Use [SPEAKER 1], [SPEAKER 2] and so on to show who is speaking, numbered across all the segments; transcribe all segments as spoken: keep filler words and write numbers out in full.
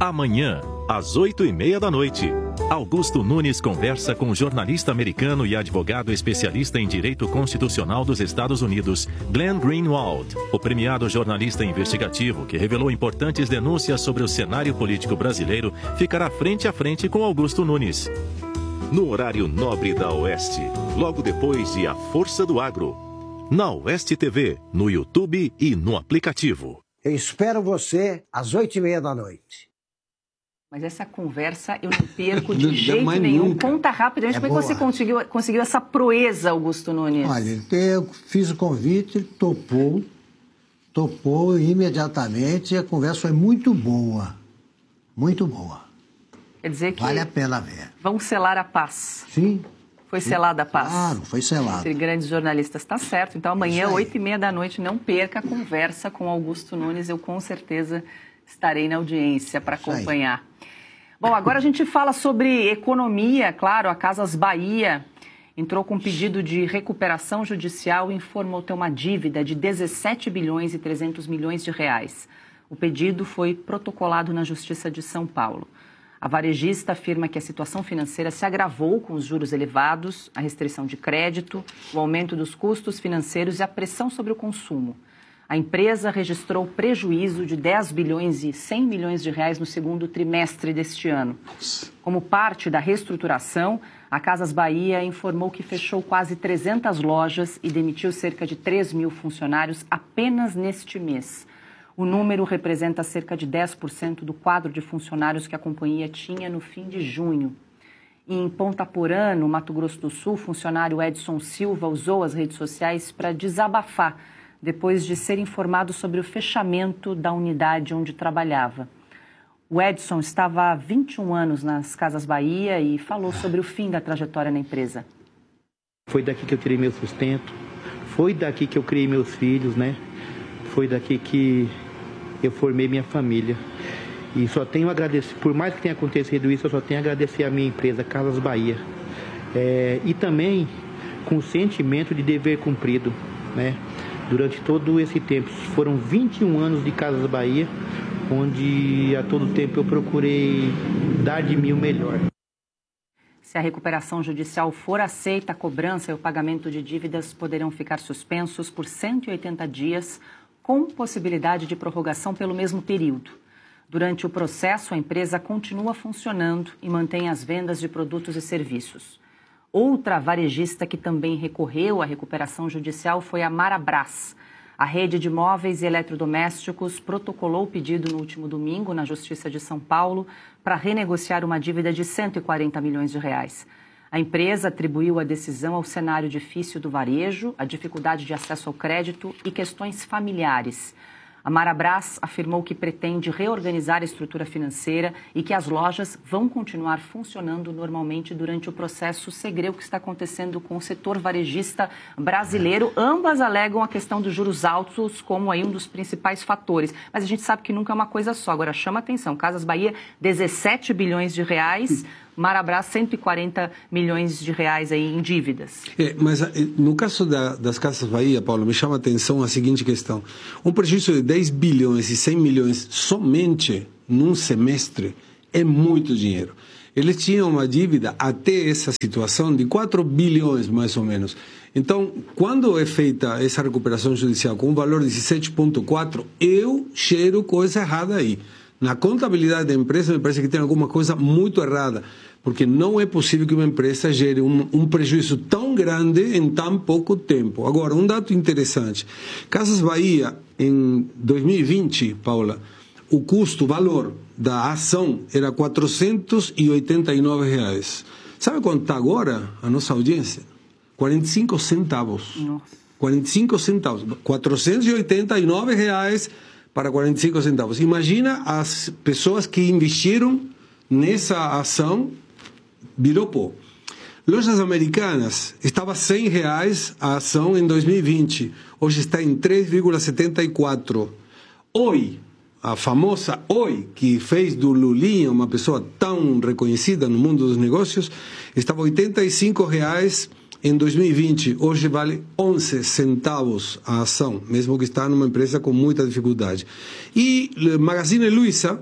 [SPEAKER 1] Amanhã, às oito e meia da noite, Augusto Nunes conversa com o jornalista americano e advogado especialista em direito constitucional dos Estados Unidos, Glenn Greenwald, o premiado jornalista investigativo que revelou importantes denúncias sobre o cenário político brasileiro, ficará frente a frente com Augusto Nunes. No horário nobre da Oeste, logo depois de A Força do Agro. Na Oeste T V, no YouTube e no aplicativo.
[SPEAKER 2] Eu espero você às oito e meia da noite.
[SPEAKER 3] Mas essa conversa eu não perco de jeito nenhum. Nunca. Conta rapidamente, é como é que você conseguiu, conseguiu essa proeza, Augusto Nunes?
[SPEAKER 2] Olha, eu fiz o convite, ele topou, topou imediatamente e a conversa foi muito boa, muito boa.
[SPEAKER 3] Quer dizer que...
[SPEAKER 2] Vale a pena ver.
[SPEAKER 3] Vão selar a paz.
[SPEAKER 2] Sim.
[SPEAKER 3] Foi selada a paz?
[SPEAKER 2] Claro, foi selada.
[SPEAKER 3] Entre grandes jornalistas, está certo. Então amanhã, oito e meia da noite, não perca a conversa com Augusto Nunes. Eu com certeza estarei na audiência para acompanhar. Bom, agora a gente fala sobre economia. Claro, a Casas Bahia entrou com um pedido de recuperação judicial e informou ter uma dívida de dezessete bilhões e trezentos milhões de reais. O pedido foi protocolado na Justiça de São Paulo. A varejista afirma que a situação financeira se agravou com os juros elevados, a restrição de crédito, o aumento dos custos financeiros e a pressão sobre o consumo. A empresa registrou prejuízo de dez bilhões e cem milhões de reais no segundo trimestre deste ano. Como parte da reestruturação, a Casas Bahia informou que fechou quase trezentas lojas e demitiu cerca de três mil funcionários apenas neste mês. O número representa cerca de dez por cento do quadro de funcionários que a companhia tinha no fim de junho. E em Ponta Porã, no Mato Grosso do Sul, o funcionário Edson Silva usou as redes sociais para desabafar, depois de ser informado sobre o fechamento da unidade onde trabalhava. O Edson estava há vinte e um anos nas Casas Bahia e falou sobre o fim da trajetória na empresa.
[SPEAKER 4] Foi daqui que eu tirei meu sustento, foi daqui que eu criei meus filhos, né? Foi daqui que eu formei minha família. E só tenho a agradecer, por mais que tenha acontecido isso, eu só tenho a agradecer a minha empresa, Casas Bahia. É, e também com o sentimento de dever cumprido, né? Durante todo esse tempo, foram vinte e um anos de Casas Bahia, onde a todo tempo eu procurei dar de mim o melhor.
[SPEAKER 3] Se a recuperação judicial for aceita, a cobrança e o pagamento de dívidas poderão ficar suspensos por cento e oitenta dias, com possibilidade de prorrogação pelo mesmo período. Durante o processo, a empresa continua funcionando e mantém as vendas de produtos e serviços. Outra varejista que também recorreu à recuperação judicial foi a Marabras. A rede de móveis e eletrodomésticos protocolou o pedido no último domingo na Justiça de São Paulo para renegociar uma dívida de cento e quarenta milhões de reais. A empresa atribuiu a decisão ao cenário difícil do varejo, a dificuldade de acesso ao crédito e questões familiares. A Marabras afirmou que pretende reorganizar a estrutura financeira e que as lojas vão continuar funcionando normalmente durante o processo segreu que está acontecendo com o setor varejista brasileiro. Ambas alegam a questão dos juros altos como aí um dos principais fatores. Mas a gente sabe que nunca é uma coisa só. Agora, chama atenção. Casas Bahia, dezessete bilhões de reais. Marabras, cento e quarenta milhões de reais aí em dívidas.
[SPEAKER 5] É, mas no caso da, das Casas Bahia, Paulo, me chama a atenção a seguinte questão. Um prejuízo de dez bilhões e cem milhões somente num semestre é muito dinheiro. Eles tinham uma dívida até essa situação de quatro bilhões, mais ou menos. Então, quando é feita essa recuperação judicial com um valor de dezessete vírgula quatro, eu cheiro coisa errada aí. Na contabilidade da empresa, me parece que tem alguma coisa muito errada, porque não é possível que uma empresa gere um, um prejuízo tão grande em tão pouco tempo. Agora, um dado interessante. Casas Bahia, em dois mil e vinte, Paula, o custo, o valor da ação era quatrocentos e oitenta e nove reais. Sabe quanto está agora a nossa audiência? quarenta e cinco centavos.
[SPEAKER 3] Nossa.
[SPEAKER 5] quarenta e cinco centavos. quatrocentos e oitenta e nove reais para quarenta e cinco centavos. Imagina as pessoas que investiram nessa ação, virou pó. Lojas Americanas, estava cem reais a ação em dois mil e vinte, hoje está em três vírgula setenta e quatro. Oi, a famosa Oi, que fez do Lulinha uma pessoa tão reconhecida no mundo dos negócios, estava oitenta e cinco reais em dois mil e vinte, hoje vale onze centavos a ação, mesmo que está numa empresa com muita dificuldade. E Magazine Luiza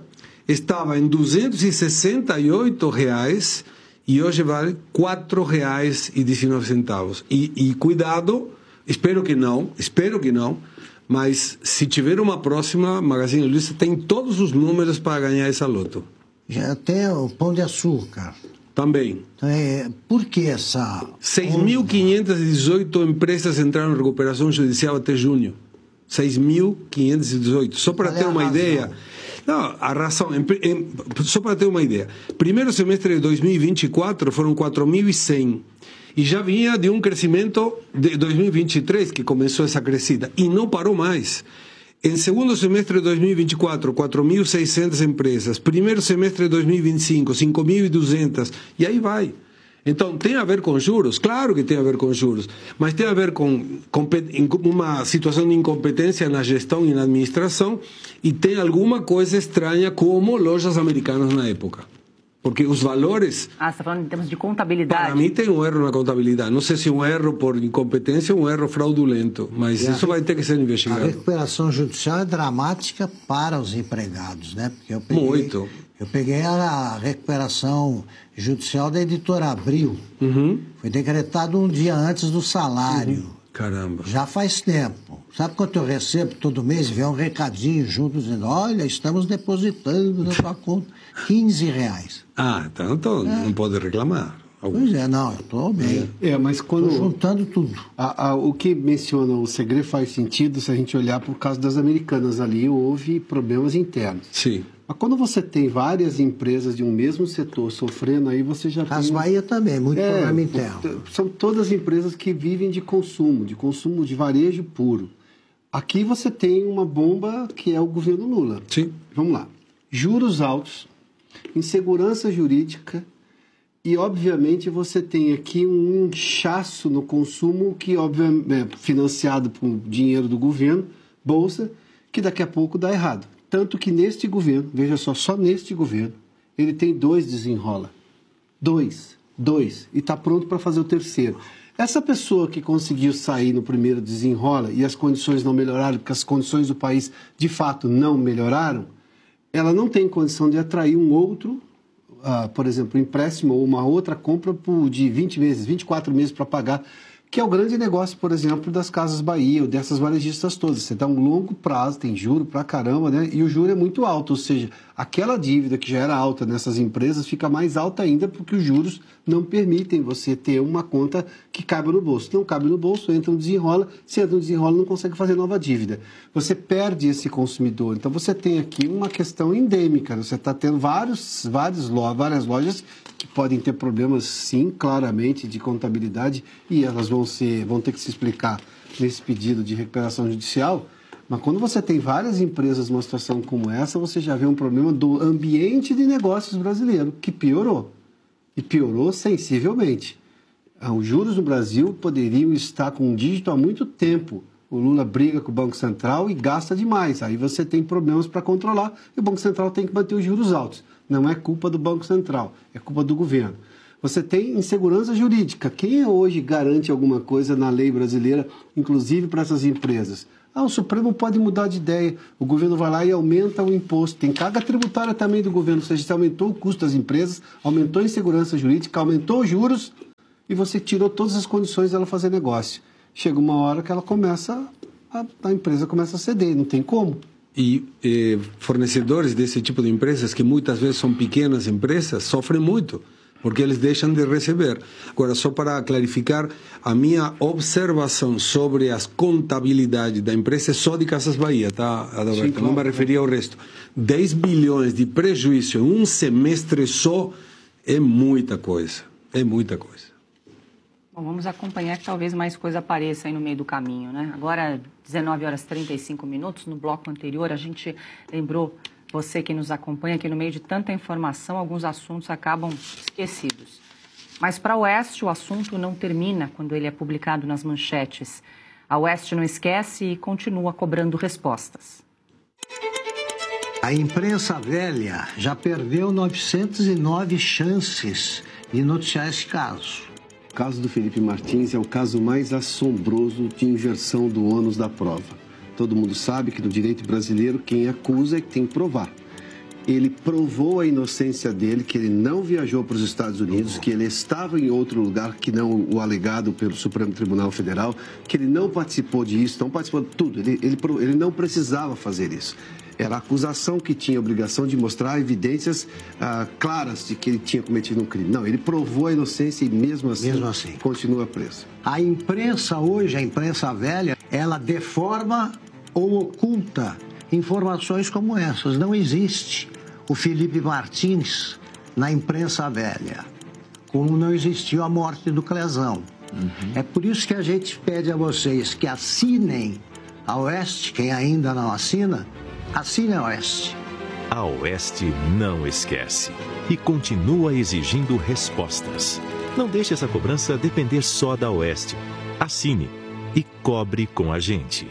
[SPEAKER 5] estava em duzentos e sessenta e oito reais e hoje vale quatro reais e dezenove centavos. E, e cuidado, espero que não, espero que não, mas se tiver uma próxima, Magazine Luiza tem todos os números para ganhar essa loto.
[SPEAKER 2] Já tem o Pão de Açúcar.
[SPEAKER 5] Também.
[SPEAKER 2] É, por que essa...
[SPEAKER 5] seis mil quinhentas e dezoito empresas entraram em recuperação judicial até junho. seis mil quinhentas e dezoito. Só para ter uma ideia... Não, a razão... Em, em, só para ter uma ideia. Primeiro semestre de dois mil e vinte e quatro foram quatro mil e cem. E já vinha de um crescimento de dois mil e vinte e três, que começou essa crescida. E não parou mais. Em segundo semestre de dois mil e vinte e quatro, quatro mil e seiscentas empresas. Primeiro semestre de dois mil e vinte e cinco, cinco mil e duzentas. E aí vai. Então, tem a ver com juros? Claro que tem a ver com juros. Mas tem a ver com, com uma situação de incompetência na gestão e na administração. E tem alguma coisa estranha como lojas americanas na época. Porque os valores...
[SPEAKER 3] Ah, você está falando em termos de contabilidade?
[SPEAKER 5] Para mim tem um erro na contabilidade. Não sei se um erro por incompetência ou um erro fraudulento, mas isso vai ter que ser investigado.
[SPEAKER 2] A recuperação judicial é dramática para os empregados, né? Porque eu peguei,
[SPEAKER 5] Muito.
[SPEAKER 2] Eu peguei a recuperação judicial da editora Abril.
[SPEAKER 5] Uhum.
[SPEAKER 2] Foi decretado um dia antes do salário.
[SPEAKER 5] Uhum. Caramba.
[SPEAKER 2] Já faz tempo. Sabe quanto eu recebo todo mês? Vem um recadinho junto dizendo, olha, estamos depositando na sua conta quinze reais.
[SPEAKER 5] Ah, então tô, é. Não pode reclamar.
[SPEAKER 2] Pois é, não, eu estou bem.
[SPEAKER 6] É, mas quando...
[SPEAKER 2] Estou juntando tudo.
[SPEAKER 6] A, a, o que menciona o segredo faz sentido se a gente olhar por causa das americanas. Ali houve problemas internos.
[SPEAKER 5] Sim.
[SPEAKER 6] Mas quando você tem várias empresas de um mesmo setor sofrendo, aí você já
[SPEAKER 2] As
[SPEAKER 6] tem...
[SPEAKER 2] Bahia também, muito
[SPEAKER 6] é,
[SPEAKER 2] problema interno.
[SPEAKER 6] São todas empresas que vivem de consumo, de consumo de varejo puro. Aqui você tem uma bomba que é o governo Lula.
[SPEAKER 5] Sim.
[SPEAKER 6] Vamos lá. Juros altos, insegurança jurídica e, obviamente, você tem aqui um inchaço no consumo que, obviamente, é financiado por dinheiro do governo, bolsa, que daqui a pouco dá errado. Tanto que neste governo, veja só, só neste governo, ele tem dois desenrola. Dois. Dois. E está pronto para fazer o terceiro. Essa pessoa que conseguiu sair no primeiro desenrola e as condições não melhoraram, porque as condições do país, de fato, não melhoraram, ela não tem condição de atrair um outro, uh, por exemplo, um empréstimo ou uma outra compra por, de vinte meses, vinte e quatro meses para pagar, que é o grande negócio, por exemplo, das Casas Bahia ou dessas varejistas todas. Você dá um longo prazo, tem juro pra caramba, né? E o juro é muito alto, ou seja, aquela dívida que já era alta nessas empresas fica mais alta ainda porque os juros não permitem você ter uma conta que caiba no bolso. Não cabe no bolso, entra no desenrola, se entra no desenrola não consegue fazer nova dívida. Você perde esse consumidor. Então você tem aqui uma questão endêmica, você está tendo vários, vários, várias lojas que podem ter problemas, sim, claramente, de contabilidade, e elas vão, ser, vão ter que se explicar nesse pedido de recuperação judicial. Mas quando você tem várias empresas numa situação como essa, você já vê um problema do ambiente de negócios brasileiro, que piorou. E piorou sensivelmente. Os juros no Brasil poderiam estar com um dígito há muito tempo. O Lula briga com o Banco Central e gasta demais. Aí você tem problemas para controlar e o Banco Central tem que manter os juros altos. Não é culpa do Banco Central, é culpa do governo. Você tem insegurança jurídica. Quem hoje garante alguma coisa na lei brasileira, inclusive para essas empresas? Ah, o Supremo pode mudar de ideia. O governo vai lá e aumenta o imposto. Tem carga tributária também do governo. Ou seja, você aumentou o custo das empresas, aumentou a insegurança jurídica, aumentou os juros e você tirou todas as condições dela fazer negócio. Chega uma hora que ela começa, a, a empresa começa a ceder, não tem como.
[SPEAKER 5] E eh, fornecedores desse tipo de empresas, que muitas vezes são pequenas empresas, sofrem muito, porque eles deixam de receber. Agora, só para clarificar, a minha observação sobre as contabilidades da empresa é só de Casas Bahia, tá, Adalberto? Sim, claro. Não me referi ao resto. dez bilhões de prejuízo em um semestre só é muita coisa, é muita coisa.
[SPEAKER 3] Bom, vamos acompanhar que talvez mais coisa apareça aí no meio do caminho, né? Agora, dezenove horas e trinta e cinco minutos, no bloco anterior, a gente lembrou, você que nos acompanha, que no meio de tanta informação, alguns assuntos acabam esquecidos. Mas para a Oeste, o assunto não termina quando ele é publicado nas manchetes. A Oeste não esquece e continua cobrando respostas.
[SPEAKER 2] A imprensa velha já perdeu novecentas e nove chances de noticiar esse caso.
[SPEAKER 6] O caso do Felipe Martins é o caso mais assombroso de inversão do ônus da prova. Todo mundo sabe que no direito brasileiro quem acusa é que tem que provar. ele provou a inocência dele, que ele não viajou para os Estados Unidos, que ele estava em outro lugar que não o alegado pelo Supremo Tribunal Federal, que ele não participou disso, não participou de tudo, ele, ele, ele não precisava fazer isso. Era a acusação que tinha a obrigação de mostrar evidências ah, claras de que ele tinha cometido um crime. Não, ele provou a inocência e mesmo assim,
[SPEAKER 2] mesmo assim
[SPEAKER 6] continua preso.
[SPEAKER 2] A imprensa hoje, a imprensa velha, ela deforma ou oculta informações como essas. Não existe o Felipe Martins na imprensa velha, como não existiu a morte do Clezão. Uhum. É por isso que a gente pede a vocês que assinem a Oeste, quem ainda não assina, assine a Oeste.
[SPEAKER 1] A Oeste não esquece e continua exigindo respostas. Não deixe essa cobrança depender só da Oeste. Assine e cobre com a gente.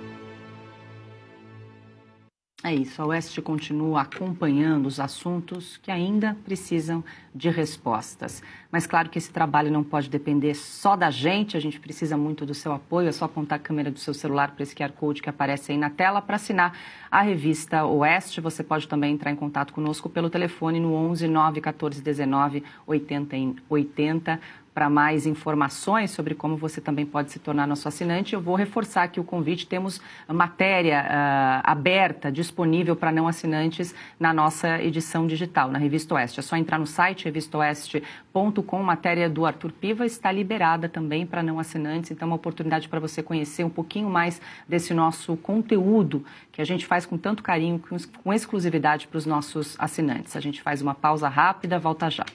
[SPEAKER 3] É isso, a Oeste continua acompanhando os assuntos que ainda precisam de respostas. Mas claro que esse trabalho não pode depender só da gente, a gente precisa muito do seu apoio, é só apontar a câmera do seu celular para esse Q R Code que aparece aí na tela para assinar a revista Oeste. Você pode também entrar em contato conosco pelo telefone no onze, nove um quatro, dezenove, oitenta, oitenta. Para mais informações sobre como você também pode se tornar nosso assinante, eu vou reforçar aqui o convite. Temos matéria uh, aberta, disponível para não assinantes na nossa edição digital, na Revista Oeste. É só entrar no site revista oeste ponto com, matéria do Arthur Piva está liberada também para não assinantes. Então, é uma oportunidade para você conhecer um pouquinho mais desse nosso conteúdo que a gente faz com tanto carinho, com, com exclusividade para os nossos assinantes. A gente faz uma pausa rápida, volta já.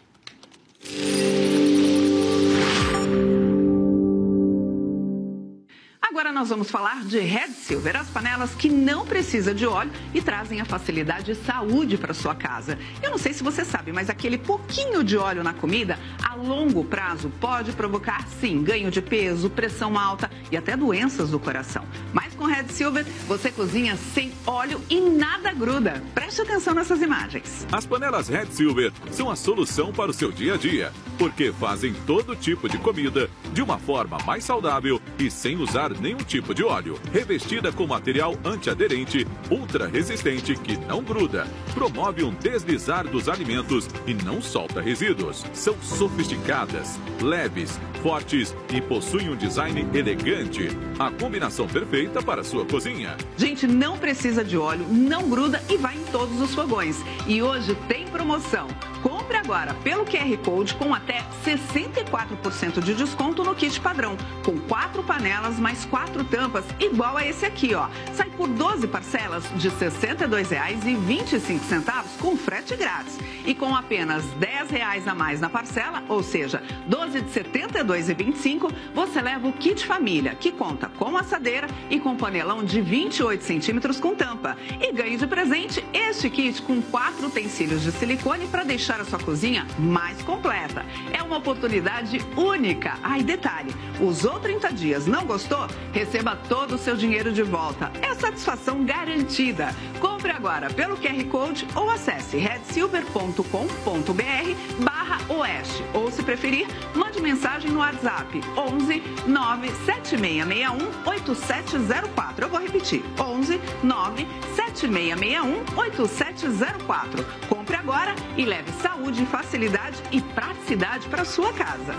[SPEAKER 3] Agora nós vamos falar de Red Silver, as panelas que não precisam de óleo e trazem a facilidade e saúde para sua casa. Eu não sei se você sabe, mas aquele pouquinho de óleo na comida, a longo prazo, pode provocar, sim, ganho de peso, pressão alta e até doenças do coração. Mas com Red Silver, você cozinha sem óleo e nada gruda. Preste atenção nessas imagens.
[SPEAKER 7] As panelas Red Silver são a solução para o seu dia a dia, porque fazem todo tipo de comida de uma forma mais saudável e sem usar nenhum tipo de óleo. Revestida com material antiaderente, ultra resistente que não gruda, promove um deslizar dos alimentos e não solta resíduos. São sofisticadas, leves, fortes e possuem um design elegante. A combinação perfeita para a sua cozinha.
[SPEAKER 3] Gente, não precisa de óleo, não gruda e vai em todos os fogões. E hoje tem promoção. Compre agora pelo Q R Code com até sessenta e quatro por cento de desconto no kit padrão, com quatro panelas mais quatro tampas, igual a esse aqui, ó. Sai por doze parcelas de sessenta e dois reais e vinte e cinco centavos com frete grátis. E com apenas dez reais a mais na parcela, ou seja, doze de setenta e dois reais e vinte e cinco, você leva o kit família, que conta com assadeira e com panelão de vinte e oito centímetros com tampa. E ganhe de presente este kit com quatro utensílios de silicone para deixar a sua cozinha mais completa. É uma oportunidade única. Ah, e detalhe, usou trinta dias, não gostou? Receba todo o seu dinheiro de volta. É satisfação garantida. Compre agora pelo Q R Code ou acesse red silver ponto com ponto br barra oeste. Ou, se preferir, mande mensagem no WhatsApp onze, nove sete seis seis um, oito sete zero quatro. Eu vou repetir, onze, nove sete seis seis um, oito sete zero quatro. Compre agora e leve saúde, facilidade e praticidade para sua casa.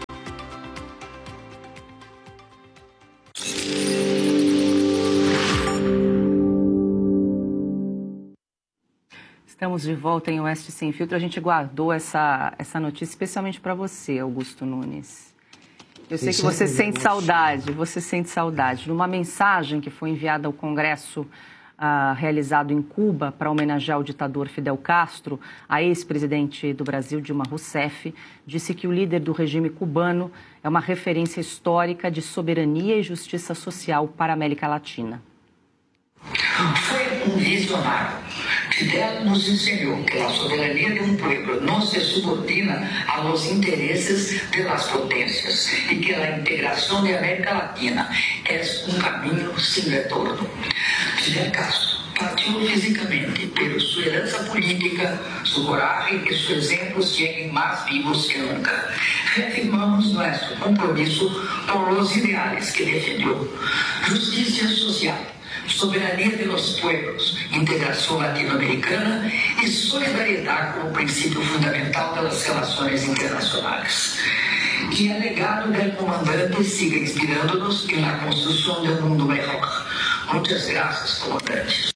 [SPEAKER 3] Estamos de volta em Oeste Sem Filtro. A gente guardou essa, essa notícia especialmente para você, Augusto Nunes. Eu sei que você sente saudade, você sente saudade. Numa mensagem que foi enviada ao Congresso Uh, realizado em Cuba para homenagear o ditador Fidel Castro, a ex-presidente do Brasil, Dilma Rousseff, disse que o líder do regime cubano é uma referência histórica de soberania e justiça social para a América Latina.
[SPEAKER 8] Foi um visionário. Fidel nos ensinou que a soberania de um pueblo não se subordina a los intereses de las potencias e que a integração da América Latina é um caminho sem retorno. Fidel Castro partiu fisicamente, pero sua herança política, sua coragem e seus exemplos chegam mais vivos que nunca. Reafirmamos nosso compromisso com os ideais que defendeu: justiça social, soberania de los pueblos, integração latino-americana e solidariedade como princípio fundamental das relações internacionais. Que o legado do comandante siga inspirando-nos na construção de um mundo melhor. Muitas graças, comandante.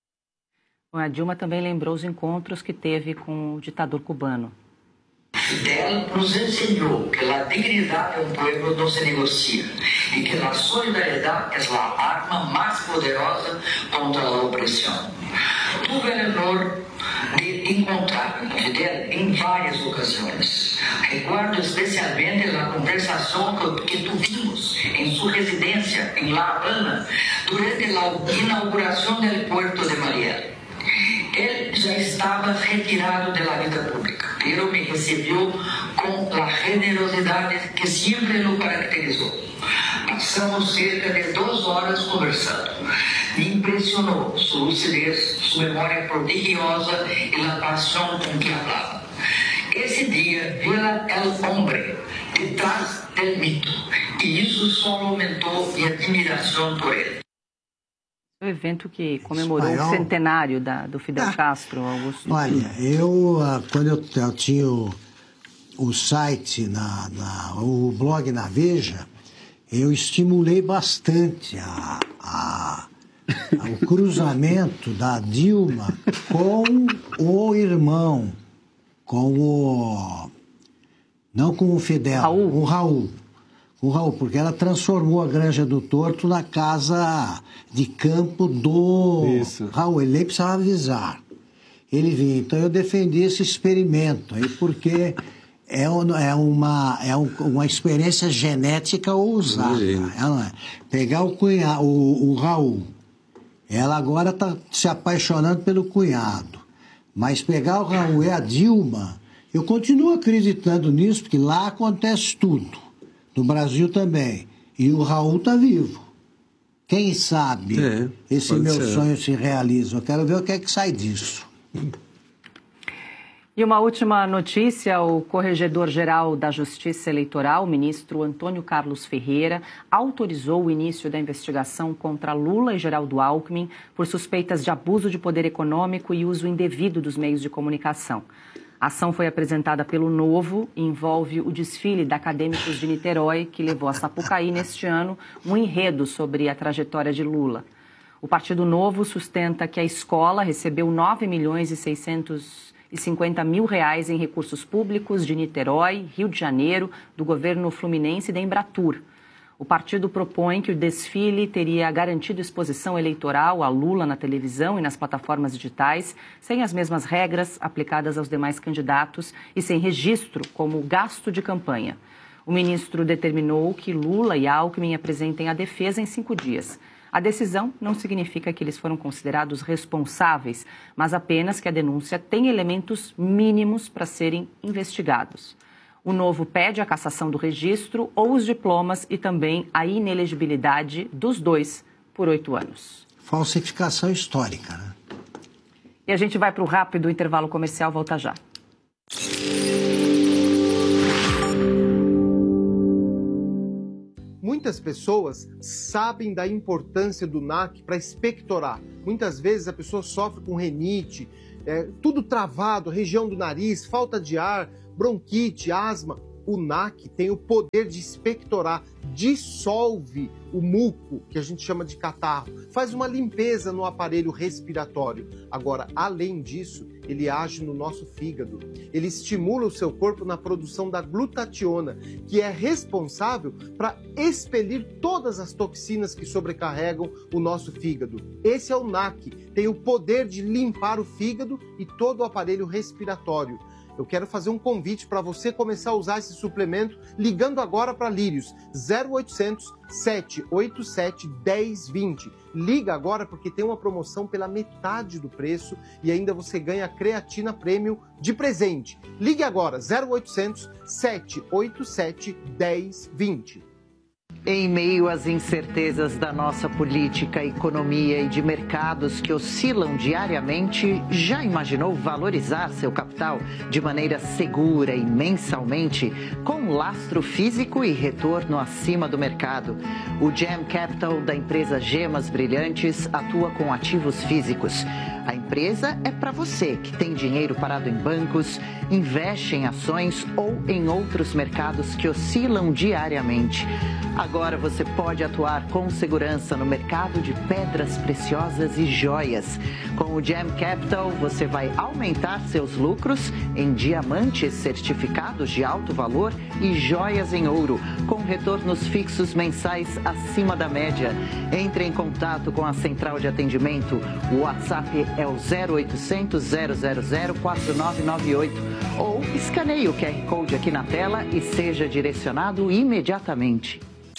[SPEAKER 3] A Dilma também lembrou os encontros que teve com o ditador cubano.
[SPEAKER 8] Fidel nos ensinou que a dignidade de um povo não se negocia e que a solidariedade é a arma mais poderosa contra a opressão. Tive o honor de encontrar Fidel em várias ocasiões. Recuerdo especialmente a conversação que tivemos em sua residência em La Habana durante a inauguração do Puerto de Mariel. Ele já estava retirado da vida pública, mas me recebeu com a generosidade que sempre o caracterizou. Passamos cerca de duas horas conversando. Me impressionou sua lucidez, sua memória prodigiosa e a paixão com que falava. Esse dia, vi o homem detrás do mito, e isso só aumentou minha admiração por ele.
[SPEAKER 3] O evento que comemorou
[SPEAKER 2] Espanhol.
[SPEAKER 3] o centenário da, do Fidel ah, Castro, Augusto.
[SPEAKER 2] Olha, eu, quando eu, eu tinha o, o site, na, na, o blog na Veja, eu estimulei bastante a, a, a, o cruzamento da Dilma com o irmão, com o... não com o Fidel,
[SPEAKER 3] Raul.
[SPEAKER 2] com o Raul. O Raul, porque ela transformou a Granja do Torto na casa de campo do
[SPEAKER 6] Isso.
[SPEAKER 2] Raul. Ele nem precisava avisar. Ele vinha. Então eu defendi esse experimento aí, porque é, um, é, uma, é um, uma experiência genética ousada. Ela, pegar o, cunha, o, o Raul, ela agora está se apaixonando pelo cunhado. Mas pegar o Raul e a Dilma, eu continuo acreditando nisso, porque lá acontece tudo. No Brasil também. E o Raul está vivo. Quem sabe é, esse meu ser. sonho se realiza. Eu quero ver o que é que sai disso.
[SPEAKER 3] E uma última notícia, o Corregedor-Geral da Justiça Eleitoral, o ministro Antônio Carlos Ferreira, autorizou o início da investigação contra Lula e Geraldo Alckmin por suspeitas de abuso de poder econômico e uso indevido dos meios de comunicação. A ação foi apresentada pelo Novo e envolve o desfile da Acadêmicos de Niterói, que levou a Sapucaí neste ano um enredo sobre a trajetória de Lula. O Partido Novo sustenta que a escola recebeu nove milhões e seiscentos e cinquenta mil reais em recursos públicos de Niterói, Rio de Janeiro, do governo fluminense e da Embratur. O partido propõe que o desfile teria garantido exposição eleitoral a Lula na televisão e nas plataformas digitais, sem as mesmas regras aplicadas aos demais candidatos e sem registro como gasto de campanha. O ministro determinou que Lula e Alckmin apresentem a defesa em cinco dias. A decisão não significa que eles foram considerados responsáveis, mas apenas que a denúncia tem elementos mínimos para serem investigados. O Novo pede a cassação do registro ou os diplomas e também a inelegibilidade dos dois por oito anos.
[SPEAKER 2] Falsificação histórica, né?
[SPEAKER 3] E a gente vai para o rápido intervalo comercial, volta já.
[SPEAKER 9] Muitas pessoas sabem da importância do N A C para expectorar. Muitas vezes a pessoa sofre com rinite, é, tudo travado, região do nariz, falta de ar, bronquite, asma. O N A C tem o poder de expectorar, dissolve o muco, que a gente chama de catarro, faz uma limpeza no aparelho respiratório. Agora, além disso, ele age no nosso fígado. Ele estimula o seu corpo na produção da glutationa, que é responsável para expelir todas as toxinas que sobrecarregam o nosso fígado. Esse é o N A C, tem o poder de limpar o fígado e todo o aparelho respiratório. Eu quero fazer um convite para você começar a usar esse suplemento ligando agora para Lírios, zero oitocentos, sete oito sete, um zero dois zero. Liga agora porque tem uma promoção pela metade do preço e ainda você ganha creatina Premium de presente. Ligue agora, zero oitocentos, sete oito sete, um zero dois zero.
[SPEAKER 10] Em meio às incertezas da nossa política, economia e de mercados que oscilam diariamente, já imaginou valorizar seu capital de maneira segura e mensalmente, com lastro físico e retorno acima do mercado? O Gem Capital da empresa Gemas Brilhantes atua com ativos físicos. A empresa é para você que tem dinheiro parado em bancos, investe em ações ou em outros mercados que oscilam diariamente. Agora você pode atuar com segurança no mercado de pedras preciosas e joias. Com o Gem Capital, você vai aumentar seus lucros em diamantes certificados de alto valor e joias em ouro, com retornos fixos mensais acima da média. Entre em contato com a central de atendimento. O WhatsApp é o zero oitocentos, zero zero zero, quatro nove nove oito ou escaneie o Q R Code aqui na tela e seja direcionado imediatamente.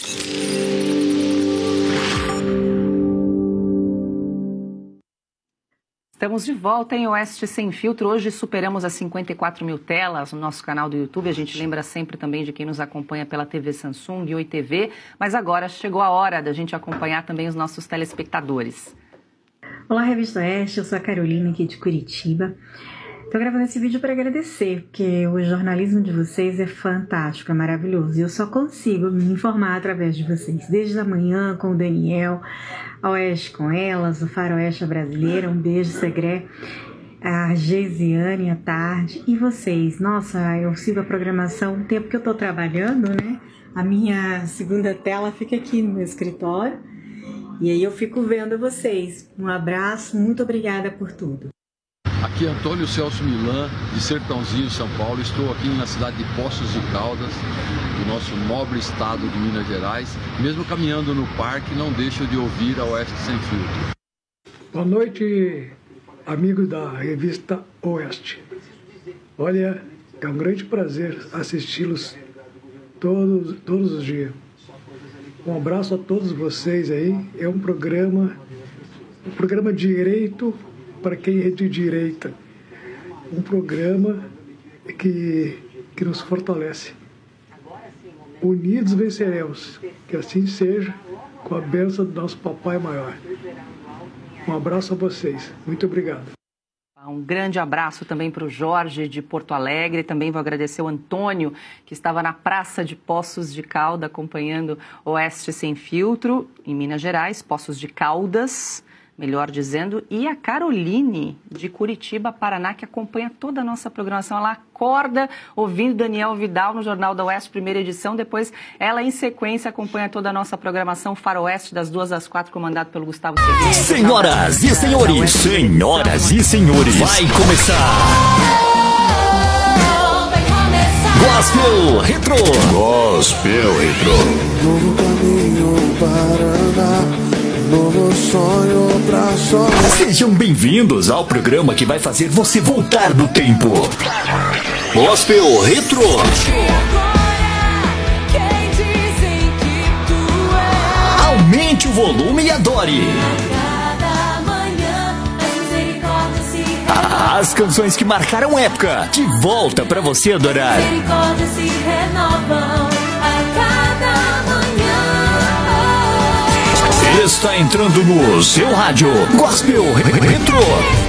[SPEAKER 3] Estamos de volta em Oeste Sem Filtro. Hoje superamos as cinquenta e quatro mil telas no nosso canal do YouTube. A gente lembra sempre também de quem nos acompanha pela T V Samsung e Oi T V. Mas agora chegou a hora da gente acompanhar também os nossos telespectadores.
[SPEAKER 11] Olá, Revista Oeste. Eu sou a Carolina aqui de Curitiba. Estou gravando esse vídeo para agradecer, porque o jornalismo de vocês é fantástico, é maravilhoso. E eu só consigo me informar através de vocês. Desde a manhã com o Daniel, a Oeste com Elas, o Faroeste Brasileira, um beijo, Segré, a Geisiane à tarde. E vocês? Nossa, eu sigo a programação o tempo que eu estou trabalhando, né? A minha segunda tela fica aqui no meu escritório. E aí eu fico vendo vocês. Um abraço, muito obrigada por tudo.
[SPEAKER 12] Aqui é Antônio Celso Milan, de Sertãozinho, São Paulo. Estou aqui na cidade de Poços de Caldas, do nosso nobre estado de Minas Gerais. Mesmo caminhando no parque, não deixo de ouvir a Oeste Sem Filtro.
[SPEAKER 13] Boa noite, amigos da revista Oeste. Olha, é um grande prazer assisti-los todos, todos os dias. Um abraço a todos vocês aí. É um programa, um programa direito para quem é de direita. Um programa que, que nos fortalece. Unidos venceremos. Que assim seja, com a bênção do nosso Papai Maior. Um abraço a vocês. Muito obrigado.
[SPEAKER 3] Um grande abraço também para o Jorge de Porto Alegre. Também vou agradecer o Antônio, que estava na Praça de Poços de Caldas, acompanhando Oeste Sem Filtro, em Minas Gerais, Poços de Caldas, melhor dizendo, e a Caroline, de Curitiba, Paraná, que acompanha toda a nossa programação. Ela acorda ouvindo Daniel Vidal no Jornal da Oeste, primeira edição. Depois, ela, em sequência, acompanha toda a nossa programação Faroeste, das duas às quatro, comandado pelo Gustavo Segredo.
[SPEAKER 14] Senhoras e senhores, senhoras e senhores, vai começar! Gospel Retro! Gospel Retro!
[SPEAKER 15] Novo caminho para andar. Novo sonho pra sonhar.
[SPEAKER 14] Sejam bem-vindos ao programa que vai fazer você voltar no tempo. Gospel Retro. Aumente o volume e adore. As canções que marcaram época, de volta pra você adorar.
[SPEAKER 15] Misericórdias se renovam a cada manhã.
[SPEAKER 14] Está entrando no seu rádio Gospel Retro.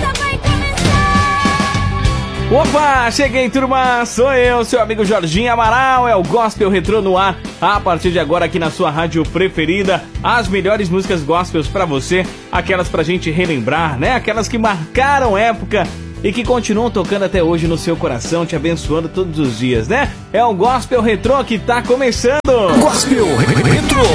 [SPEAKER 16] Opa, cheguei, turma, sou eu, seu amigo Jorginho Amaral. É o Gospel Retro no ar, a partir de agora aqui na sua rádio preferida. As melhores músicas gospels pra você, aquelas pra gente relembrar, né? Aquelas que marcaram época e que continuam tocando até hoje no seu coração, te abençoando todos os dias, né? É o Gospel Retro que tá começando.
[SPEAKER 14] Gospel Retro.